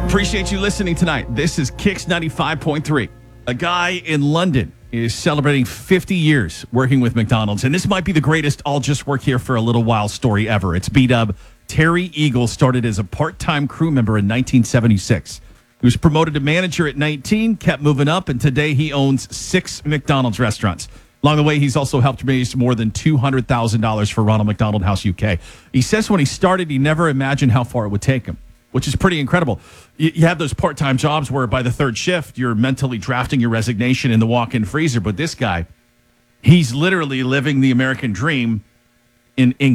Appreciate you listening tonight. This is Kicks 95.3. A guy in London is celebrating 50 years working with McDonald's, and this might be the greatest I'll just work here for a little while story ever. It's B-Dub. Terry Eagle started as a part-time crew member in 1976. He was promoted to manager at 19, kept moving up, and today he owns 6 McDonald's restaurants. Along the way, he's also helped raise more than $200,000 for Ronald McDonald House UK. He says when he started, he never imagined how far it would take him, which is pretty incredible. You have those part-time jobs where by the third shift, you're mentally drafting your resignation in the walk-in freezer. But this guy, he's literally living the American dream in